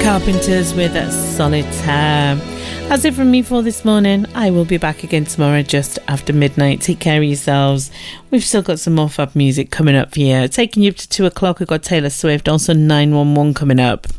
Carpenters with Solitaire. That's it from me for this morning. I will be back again tomorrow just after midnight. Take care of yourselves. We've still got some more fab music coming up for you. Taking you up to 2 o'clock, we've got Taylor Swift, also 911 coming up.